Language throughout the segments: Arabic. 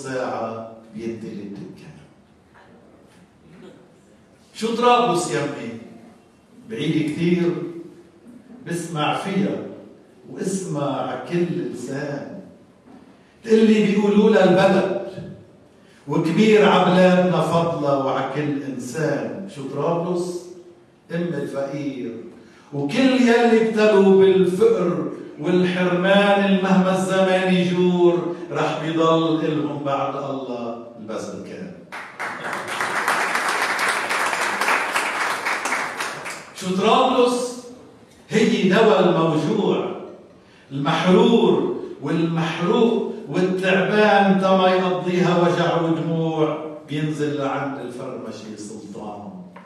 ساعة بيدي الدكان. شو طرابلس يمي؟ بعيد كثير، بسمع فيها واسمع على كل لسان. تقلي بيقولوا لها البلد وكبير عبلادنا فضلة وعلى كل إنسان. شو طرابلس؟ أم الفقير وكل يلي ابتلوا بالفقر والحرمان مهما الزمان يجور رح بيضل إلهم بعد الله البذل كان. شو طرابلس؟ هي دواء الموجوع، المحرور والمحروق والتعبان تما يقضيها وجع ودموع بينزل لعند الفرمشي سلطان.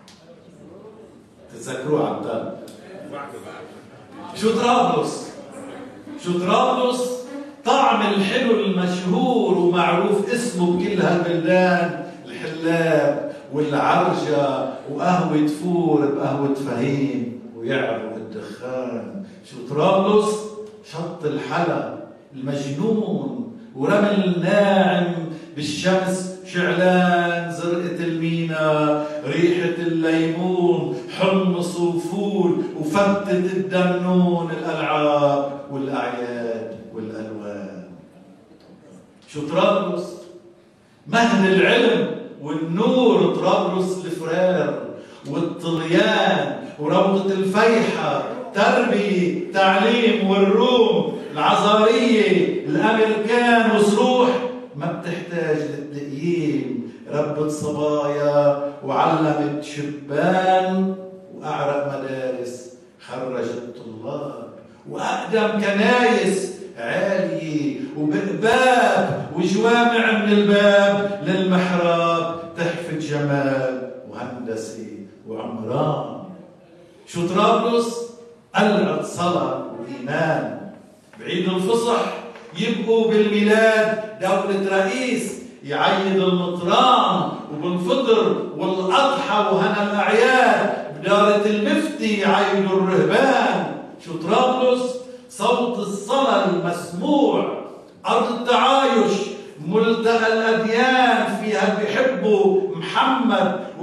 تتذكروه عبدال؟ شو طرابلس؟ شو طرابلس؟ طعم الحلو المشهور ومعروف اسمه بكل هالبلدان، الحلاب والعرجة وقهوة فور بقهوة فهيم ويعرق الدخان. شو طرابلس؟ شط الحلا المجنون ورمل ناعم بالشمس شعلان، زرقة المينا، ريحة الليمون، حمص وفول وفتة الدمنون، الألعاب والأعياد والألوان. شو طرابلس؟ مهد العلم والنور، طرابلس الفرار والطليان وروضة الفيحة، تربية تعليم والروم، العزارية الأمريكان وصروح ما بتحتاج للتقييم، ربت صبايا وعلمت شبان وأعرق مدارس خرجت طلاب، وأقدم كنايس عالية وبقباب وجوامع من الباب للمحراب تحفة جمال وهندسة وعمران. شو طرابلس؟ قلعة صلاة وإيمان. بعيد الفصح يبقوا بالميلاد دولة رئيس يعيد المطران، وبالفطر والأضحى وهنا الأعياد بدارة المفتي يعيدوا الرهبان. شو طرابلس؟ صوت الصلاة المسموع، أرض التعايش، ملتقى الأديان، فيها بيحبوا محمد